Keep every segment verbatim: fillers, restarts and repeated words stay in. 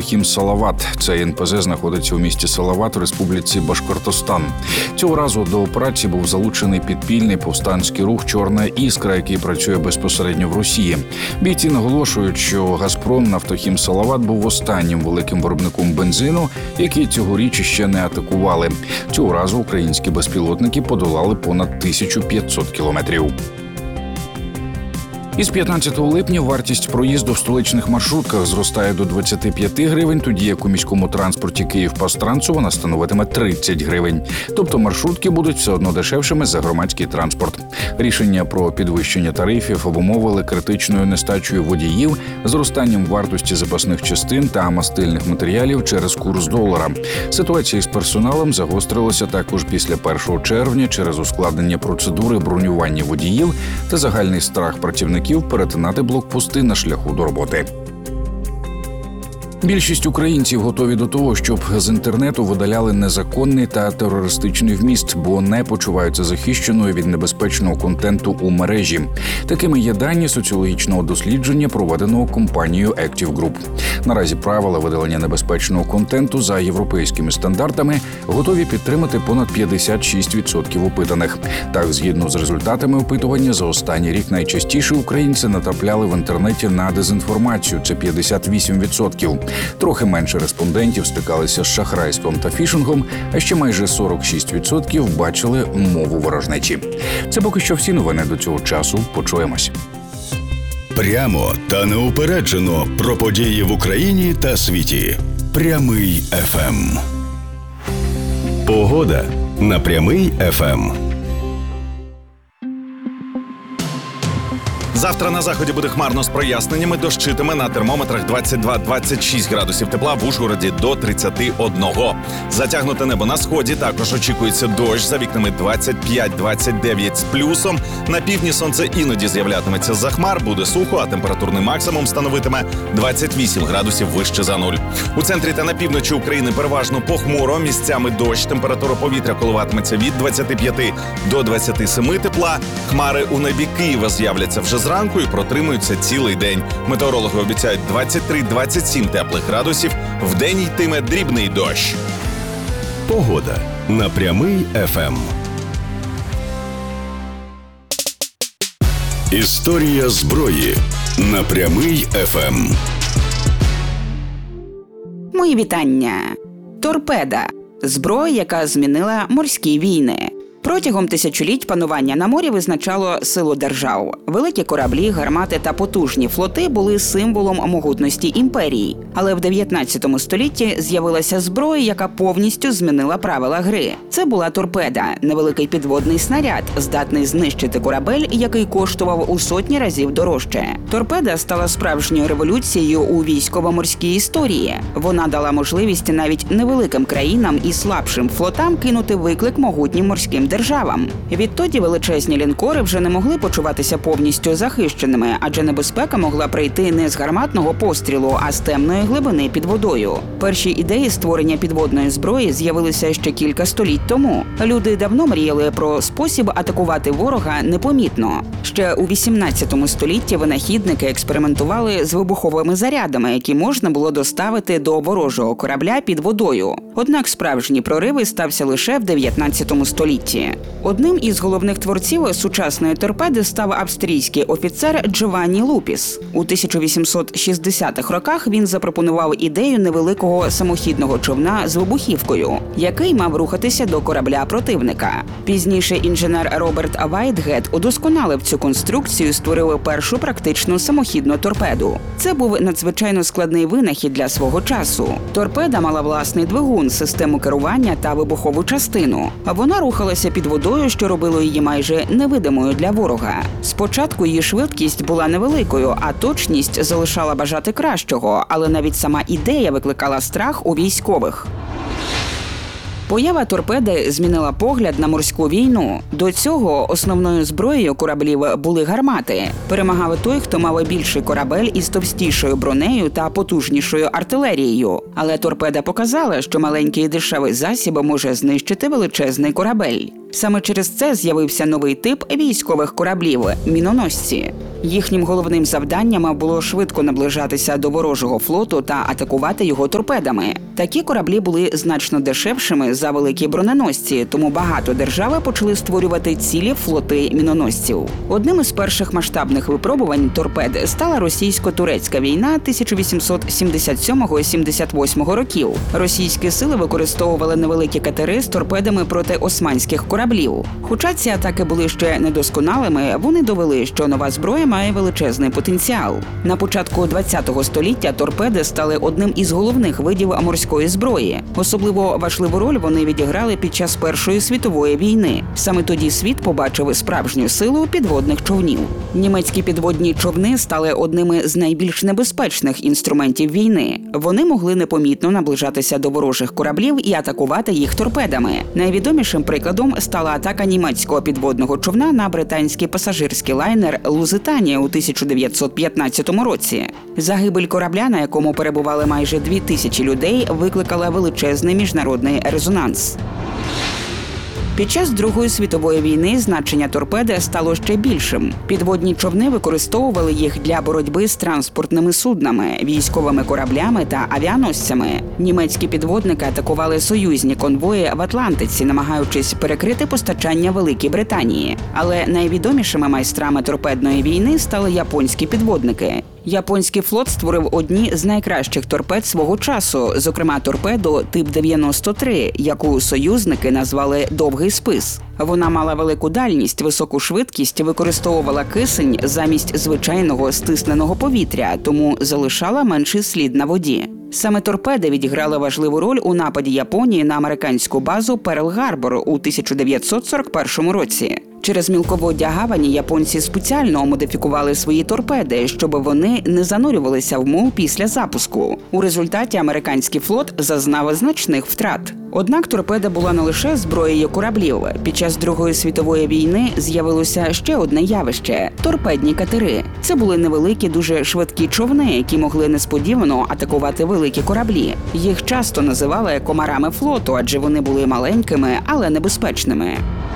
Автохім Салават. Цей ен пе зет знаходиться у місті Салават в республіці Башкортостан. Цього разу до операції був залучений підпільний повстанський рух «Чорна іскра», який працює безпосередньо в Росії. Бійці наголошують, що «Газпром» Автохім Салават був останнім великим виробником бензину, який цьогоріч ще не атакували. Цього разу українські безпілотники подолали понад тисячу п'ятсот кілометрів. Із п'ятнадцятого липня вартість проїзду в столичних маршрутках зростає до двадцяти п'яти гривень, тоді як у міському транспорті Київ-Пас-Трансу вона становитиме тридцять гривень. Тобто маршрутки будуть все одно дешевшими за громадський транспорт. Рішення про підвищення тарифів обумовили критичною нестачею водіїв, зростанням вартості запасних частин та мастильних матеріалів через курс долара. Ситуація з персоналом загострилася також після першого червня через ускладнення процедури бронювання водіїв та загальний страх працівників перетинати блокпости на шляху до роботи. Більшість українців готові до того, щоб з інтернету видаляли незаконний та терористичний вміст, бо не почуваються захищеною від небезпечного контенту у мережі. Такими є дані соціологічного дослідження, проведеного компанією Active Group. Наразі правила видалення небезпечного контенту за європейськими стандартами готові підтримати понад п'ятдесят шість відсотків опитаних. Так, згідно з результатами опитування, за останній рік найчастіше українці натрапляли в інтернеті на дезінформацію – це п'ятдесят вісім відсотків. Трохи менше респондентів стикалися з шахрайством та фішингом, а ще майже сорок шість відсотків бачили мову ворожнечі. Це поки що всі новини до цього часу. Почуємось. Прямо та неупереджено про події в Україні та світі. Прямий еф ем. Погода на Прямий еф ем. Завтра на заході буде хмарно з проясненнями, дощитиме на термометрах двадцять два - двадцять шість градусів тепла, в Ужгороді до тридцяти одного. Затягнуте небо на сході, також очікується дощ, за вікнами двадцять п'ять - двадцять дев'ять з плюсом. На півдні сонце іноді з'являтиметься з-за хмар, буде сухо, а температурний максимум становитиме двадцять вісім градусів вище за нуль. У центрі та на півночі України переважно похмуро, місцями дощ, температура повітря коливатиметься від двадцяти п'яти до двадцяти семи тепла. Хмари у небі Києва з'являться вже зранку і протримуються цілий день. Метеорологи обіцяють двадцять три - двадцять сім теплих градусів. Вдень йтиме дрібний дощ. Погода на Прямий еф ем. Історія зброї на Прямий еф ем. Мої вітання. Торпеда – зброя, яка змінила морські війни. Протягом тисячоліть панування на морі визначало силу держав. Великі кораблі, гармати та потужні флоти були символом могутності імперії. Але в дев'ятнадцятому столітті з'явилася зброя, яка повністю змінила правила гри. Це була торпеда – невеликий підводний снаряд, здатний знищити корабель, який коштував у сотні разів дорожче. Торпеда стала справжньою революцією у військово-морській історії. Вона дала можливість навіть невеликим країнам і слабшим флотам кинути виклик могутнім морським державам. Відтоді величезні лінкори вже не могли почуватися повністю захищеними, адже небезпека могла прийти не з гарматного пострілу, а з темної глибини під водою. Перші ідеї створення підводної зброї з'явилися ще кілька століть тому. Люди давно мріяли про спосіб атакувати ворога непомітно. Ще у вісімнадцятому столітті винахідники експериментували з вибуховими зарядами, які можна було доставити до ворожого корабля під водою. Однак справжній прорив стався лише в дев'ятнадцятому столітті. Одним із головних творців сучасної торпеди став австрійський офіцер Джованні Лупіс. У тисяча вісімсот шістдесятих роках він запропонував ідею невеликого самохідного човна з вибухівкою, який мав рухатися до корабля противника. Пізніше інженер Роберт Вайтгет удосконалив цю конструкцію, створив першу практичну самохідну торпеду. Це був надзвичайно складний винахід для свого часу. Торпеда мала власний двигун, систему керування та вибухову частину. Вона рухалася під водою, що робило її майже невидимою для ворога. Спочатку її швидкість була невеликою, а точність залишала бажати кращого, але навіть сама ідея викликала страх у військових. Поява торпеди змінила погляд на морську війну. До цього основною зброєю кораблів були гармати. Перемагав той, хто мав більший корабель із товстішою бронею та потужнішою артилерією. Але торпеда показала, що маленький і дешевий засіб може знищити величезний корабель. Саме через це з'явився новий тип військових кораблів – міноносці. Їхнім головним завданням було швидко наближатися до ворожого флоту та атакувати його торпедами. Такі кораблі були значно дешевшими за великі броненосці, тому багато держав почали створювати цілі флоти міноносців. Одним із перших масштабних випробувань торпед стала російсько-турецька війна тисяча вісімсот сімдесят сьомого - сімдесят восьмого років. Російські сили використовували невеликі катери з торпедами проти османських кораблів. Хоча ці атаки були ще недосконалими, вони довели, що нова зброя має величезний потенціал. На початку ХХ століття торпеди стали одним із головних видів морської зброї. Особливо важливу роль вони відіграли під час Першої світової війни. Саме тоді світ побачив справжню силу підводних човнів. Німецькі підводні човни стали одними з найбільш небезпечних інструментів війни. Вони могли непомітно наближатися до ворожих кораблів і атакувати їх торпедами. Найвідомішим прикладом стала атака німецького підводного човна на британський пасажирський лайнер «Лузитанія» у тисяча дев'ятсот п'ятнадцятому році. Загибель корабля, на якому перебували майже дві тисячі людей, викликала величезний міжнародний резонанс. Під час Другої світової війни значення торпеди стало ще більшим. Підводні човни використовували їх для боротьби з транспортними суднами, військовими кораблями та авіаносцями. Німецькі підводники атакували союзні конвої в Атлантиці, намагаючись перекрити постачання Великій Британії. Але найвідомішими майстрами торпедної війни стали японські підводники. Японський флот створив одні з найкращих торпед свого часу, зокрема торпеду тип дев'яносто три, яку союзники назвали «довгий спис». Вона мала велику дальність, високу швидкість, використовувала кисень замість звичайного стисненого повітря, тому залишала менший слід на воді. Саме торпеди відіграли важливу роль у нападі Японії на американську базу Перл-Гарбор у тисяча дев'ятсот сорок першому році. Через мілководдя гавані японці спеціально модифікували свої торпеди, щоб вони не занурювалися в мул після запуску. У результаті американський флот зазнав значних втрат. Однак торпеда була не лише зброєю кораблів. Під час Другої світової війни з'явилося ще одне явище – торпедні катери. Це були невеликі, дуже швидкі човни, які могли несподівано атакувати великі кораблі. Їх часто називали комарами флоту, адже вони були маленькими, але небезпечними.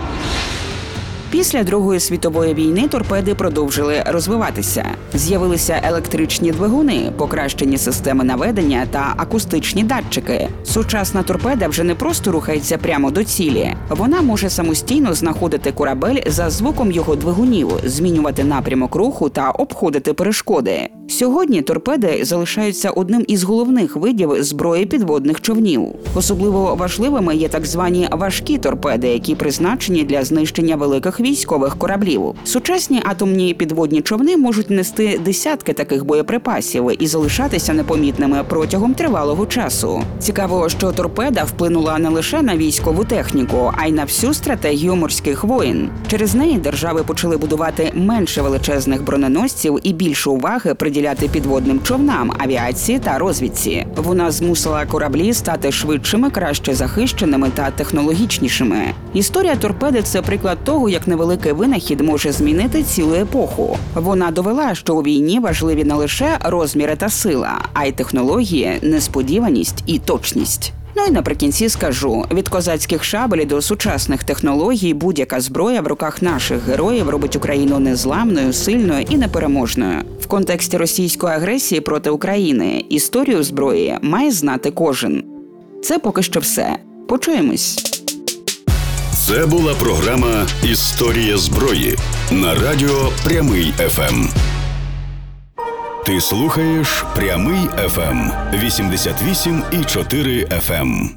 Після Другої світової війни торпеди продовжили розвиватися. З'явилися електричні двигуни, покращені системи наведення та акустичні датчики. Сучасна торпеда вже не просто рухається прямо до цілі. Вона може самостійно знаходити корабель за звуком його двигунів, змінювати напрямок руху та обходити перешкоди. Сьогодні торпеди залишаються одним із головних видів зброї підводних човнів. Особливо важливими є так звані важкі торпеди, які призначені для знищення великих військових кораблів. Сучасні атомні підводні човни можуть нести десятки таких боєприпасів і залишатися непомітними протягом тривалого часу. Цікаво, що торпеда вплинула не лише на військову техніку, а й на всю стратегію морських воєн. Через неї держави почали будувати менше величезних броненосців і більше уваги приділяти підводним човнам, авіації та розвідці. Вона змусила кораблі стати швидшими, краще захищеними та технологічнішими. Історія торпеди – це приклад того, як невеликий винахід може змінити цілу епоху. Вона довела, що у війні важливі не лише розміри та сила, а й технології, несподіваність і точність. Ну і наприкінці скажу, від козацьких шабель до сучасних технологій будь-яка зброя в руках наших героїв робить Україну незламною, сильною і непереможною. В контексті російської агресії проти України історію зброї має знати кожен. Це поки що все. Почуємось. Це була програма «Історія зброї» на радіо «Прямий еф ем». Ти слухаєш «Прямий еф ем» вісімдесят вісім і чотири еф ем.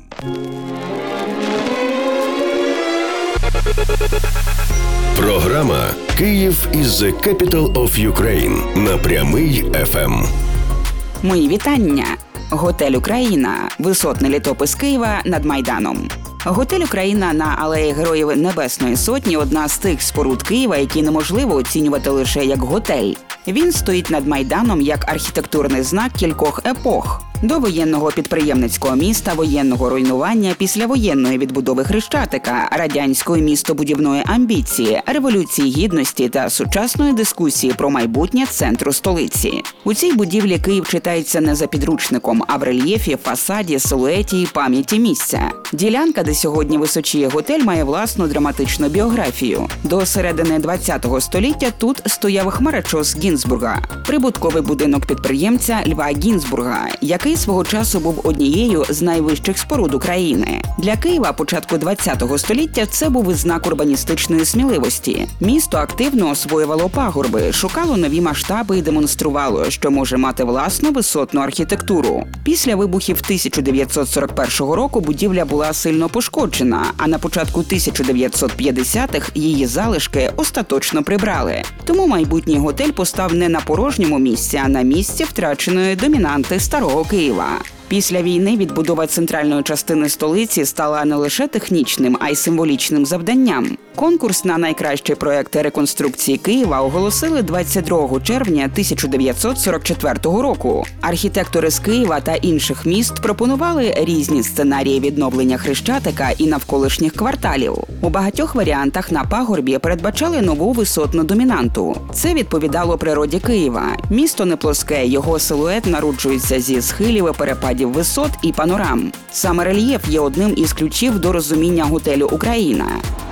Програма «Київ is the capital of Ukraine» на «Прямий еф ем». Мої вітання! Готель «Україна» – висотний літопис Києва над Майданом. Готель «Україна» на алеї Героїв Небесної Сотні – одна з тих споруд Києва, які неможливо оцінювати лише як готель. Він стоїть над Майданом як архітектурний знак кількох епох. До воєнного підприємницького міста, воєнного руйнування, післявоєнної відбудови Хрещатика, радянської містобудівної амбіції, революції гідності та сучасної дискусії про майбутнє центру столиці. У цій будівлі Київ читається не за підручником, а в рельєфі, фасаді, силуеті і пам'яті місця. Ділянка, де сьогодні височіє готель, має власну драматичну біографію. До середини ХХ століття тут стояв хмарочос Гінзбурга, прибутковий будинок підприємця Льва Гінзбурга, який свого часу був однією з найвищих споруд України. Для Києва початку ХХ століття це був і знак урбаністичної сміливості. Місто активно освоювало пагорби, шукало нові масштаби і демонструвало, що може мати власну висотну архітектуру. Після вибухів тисяча дев'ятсот сорок першого року будівля була сильно пошкоджена, а на початку тисяча дев'ятсот п'ятдесятих її залишки остаточно прибрали. Тому майбутній готель постав не на порожньому місці, а на місці втраченої домінанти старого Києва. Після війни відбудова центральної частини столиці стала не лише технічним, а й символічним завданням. Конкурс на найкращий проект реконструкції Києва оголосили двадцять другого червня тисяча дев'ятсот сорок четвертого року. Архітектори з Києва та інших міст пропонували різні сценарії відновлення Хрещатика і навколишніх кварталів. У багатьох варіантах на пагорбі передбачали нову висотну домінанту. Це відповідало природі Києва. Місто не плоске, його силует народжується зі схилів і перепадів висот і панорам. Саме рельєф є одним із ключів до розуміння готелю «Україна».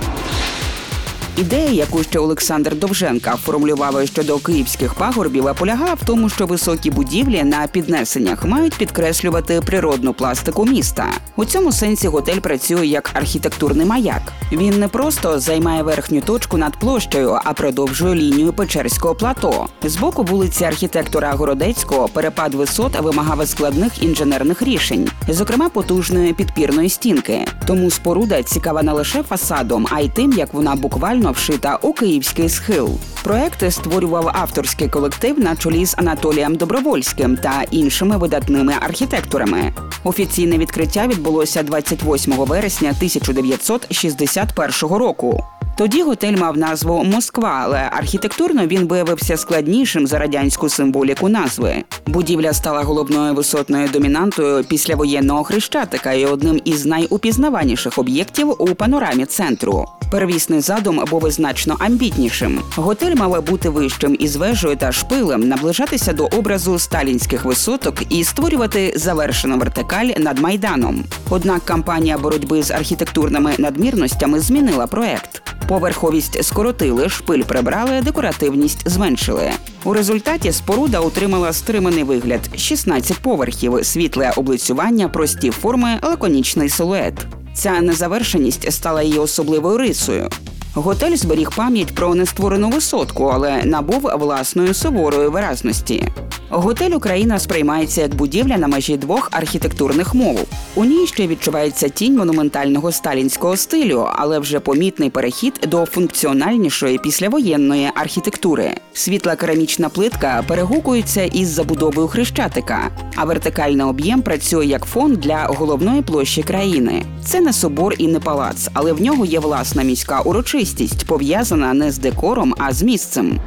Ідея, яку ще Олександр Довженка формулював щодо київських пагорбів, полягала в тому, що високі будівлі на піднесеннях мають підкреслювати природну пластику міста. У цьому сенсі готель працює як архітектурний маяк. Він не просто займає верхню точку над площею, а продовжує лінію Печерського плато. З боку вулиці архітектора Городецького перепад висот вимагав складних інженерних рішень, зокрема потужної підпірної стінки. Тому споруда цікава не лише фасадом, а й тим, як вона буквально вшита у київський схил. Проект створював авторський колектив на чолі з Анатолієм Добровольським та іншими видатними архітекторами. Офіційне відкриття відбулося двадцять восьмого вересня тисяча дев'ятсот шістдесят першого року. Тоді готель мав назву «Москва», але архітектурно він виявився складнішим за радянську символіку назви. Будівля стала головною висотною домінантою післявоєнного Хрещатика і одним із найупізнаваніших об'єктів у панорамі центру. Первісний задум був значно амбітнішим. Готель мав бути вищим із вежею та шпилем, наближатися до образу сталінських висоток і створювати завершену вертикаль над Майданом. Однак кампанія боротьби з архітектурними надмірностями змінила проект. Поверховість скоротили, шпиль прибрали, декоративність зменшили. У результаті споруда отримала стриманий вигляд – шістнадцять поверхів, світле облицювання, прості форми, лаконічний силует. Ця незавершеність стала її особливою рисою. Готель зберіг пам'ять про нестворену висотку, але набув власної суворої виразності. Готель «Україна» сприймається як будівля на межі двох архітектурних мов. У ній ще відчувається тінь монументального сталінського стилю, але вже помітний перехід до функціональнішої післявоєнної архітектури. Світла керамічна плитка перегукується із забудовою Хрещатика, а вертикальний об'єм працює як фон для головної площі країни. Це не собор і не палац, але в нього є власна міська урочистість, пов'язана не з декором, а з місцем.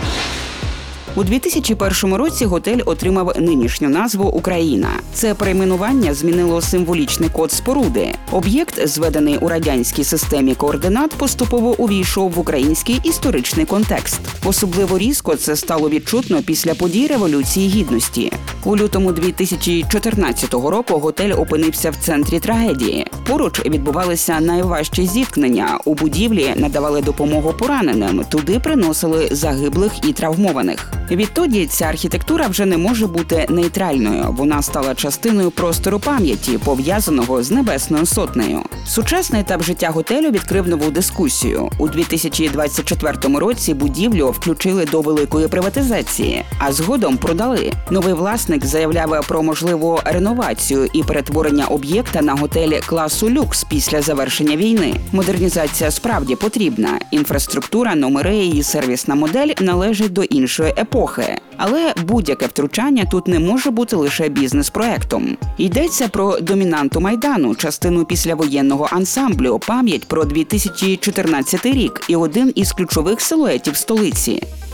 У дві тисячі першому році готель отримав нинішню назву «Україна». Це перейменування змінило символічний код споруди. Об'єкт, зведений у радянській системі координат, поступово увійшов в український історичний контекст. Особливо різко це стало відчутно після подій Революції Гідності. У лютому дві тисячі чотирнадцятого року готель опинився в центрі трагедії. Поруч відбувалися найважчі зіткнення. У будівлі надавали допомогу пораненим, туди приносили загиблих і травмованих. Відтоді ця архітектура вже не може бути нейтральною. Вона стала частиною простору пам'яті, пов'язаного з Небесною Сотнею. Сучасний етап життя готелю відкрив нову дискусію. У дві тисячі двадцять четвертому році будівлю включили до великої приватизації, а згодом продали. Новий власник заявляв про можливу реновацію і перетворення об'єкта на готель класу люкс після завершення війни. Модернізація справді потрібна. Інфраструктура, номери і сервісна модель належать до іншої епохи. Але будь-яке втручання тут не може бути лише бізнес-проектом. Йдеться про домінанту Майдану, частину післявоєнного ансамблю, пам'ять про дві тисячі чотирнадцятий рік і один із ключових силуетів столиці.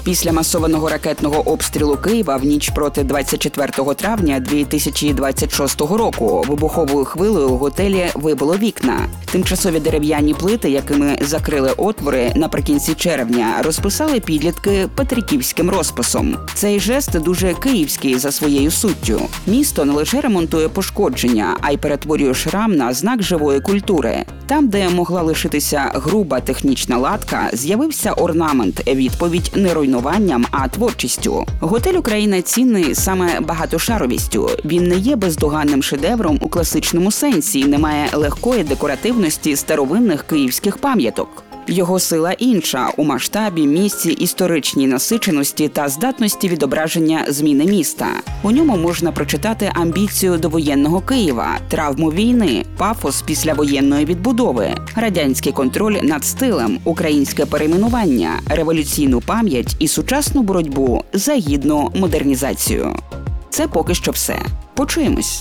Після масованого ракетного обстрілу Києва в ніч проти двадцять четвертого травня дві тисячі двадцять шостого року вибуховою хвилею у готелі вибило вікна. Тимчасові дерев'яні плити, якими закрили отвори наприкінці червня, розписали підлітки петриківським розписом. Цей жест дуже київський за своєю суттю. Місто не лише ремонтує пошкодження, а й перетворює шрам на знак живої культури. Там, де могла лишитися груба технічна латка, з'явився орнамент – відповідь не руйнуванням, а творчістю. Готель «Україна» цінний саме багатошаровістю. Він не є бездоганним шедевром у класичному сенсі і не має легкої декоративності старовинних київських пам'яток. Його сила інша – у масштабі, місці, історичній насиченості та здатності відображення зміни міста. У ньому можна прочитати амбіцію довоєнного Києва, травму війни, пафос післявоєнної відбудови, радянський контроль над стилем, українське перейменування, революційну пам'ять і сучасну боротьбу за гідну модернізацію. Це поки що все. Почуємось.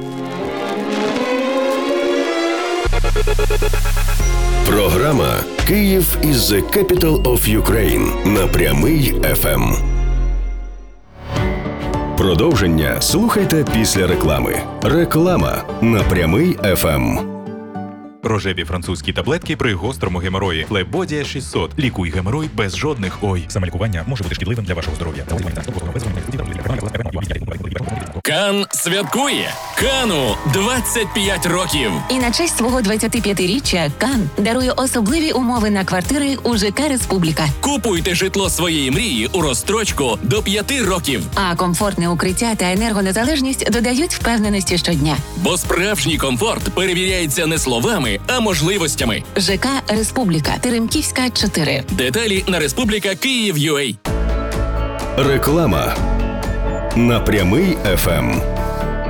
Програма «Київ is the capital of Ukraine» на Прямий еф ем. Продовження слухайте після реклами. Реклама на Прямий еф ем. Рожеві французькі таблетки при гострому геморої. Флебодія шістсот. Лікуй геморой без жодних ой. Самолікування може бути шкідливим для вашого здоров'я. Кан святкує. Кану двадцять п'ять років. І на честь свого двадцятип'ятиріччя Кан дарує особливі умови на квартири у ЖК «Республіка». Купуйте житло своєї мрії у розстрочку до п'яти років. А комфортне укриття та енергонезалежність додають впевненості щодня. Бо справжній комфорт перевіряється не словами, а можливостями. ЖК «Республіка», Теремківська, чотири. Деталі на Республіка Київ.ua. Реклама на Прямий еф ем.